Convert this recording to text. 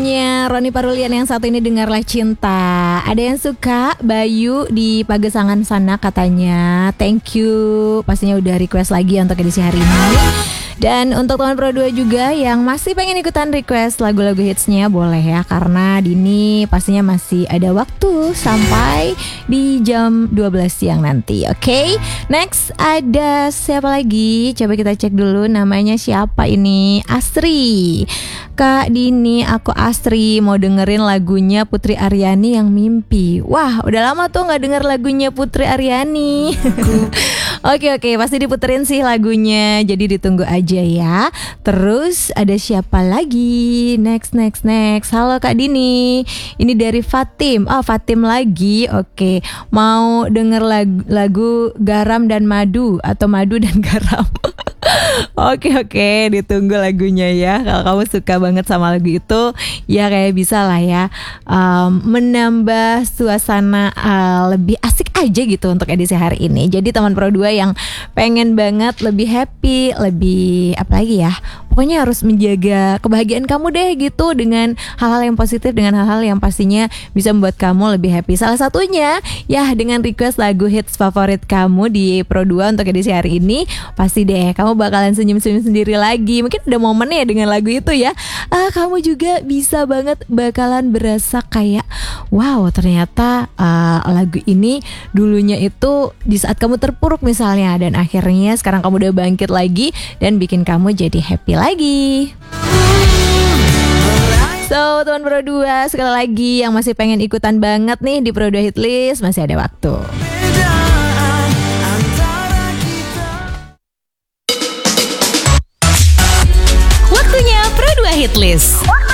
lagunya Roni Parulian yang satu ini, Dengarlah Cinta. Ada yang suka, Bayu di Pagesangan sana katanya. Thank you, pastinya udah request lagi untuk edisi hari ini. Dan untuk teman Pro 2 juga yang masih pengen ikutan request lagu-lagu hitsnya, boleh ya, karena Dini pastinya masih ada waktu sampai di jam 12 siang nanti. Oke, next ada siapa lagi? Coba kita cek dulu namanya siapa ini. Asri. Kak Dini, aku Asri, mau dengerin lagunya Putri Aryani yang Mimpi. Wah, udah lama tuh gak denger lagunya Putri Aryani. Oke, pasti diputerin sih lagunya, jadi ditunggu aja ya. Terus ada siapa lagi? Next. Halo Kak Dini, ini dari Fatim. Oh, Fatim lagi. Oke, mau denger lagu Garam dan Madu atau Madu dan Garam. Oke, ditunggu lagunya ya. Kalau kamu suka banget sama lagu itu, ya kayak bisa lah ya, menambah suasana lebih asik aja gitu untuk edisi hari ini. Jadi teman Pro 2 yang pengen banget lebih happy, lebih apa lagi ya, pokoknya harus menjaga kebahagiaan kamu deh gitu, dengan hal-hal yang positif, dengan hal-hal yang pastinya bisa membuat kamu lebih happy. Salah satunya ya dengan request lagu hits favorit kamu di Pro 2 untuk edisi hari ini. Pasti deh kamu bakalan senyum-senyum sendiri lagi. Mungkin ada momennya dengan lagu itu ya. Kamu juga bisa banget bakalan berasa kayak wow, ternyata lagu ini dulunya itu di saat kamu terpuruk misalnya, dan akhirnya sekarang kamu udah bangkit lagi dan bikin kamu jadi happy lagi. So, teman Pro 2, sekali lagi yang masih pengen ikutan banget nih di Pro 2 Hitlist, masih ada waktu. Waktunya Pro 2 Hitlist.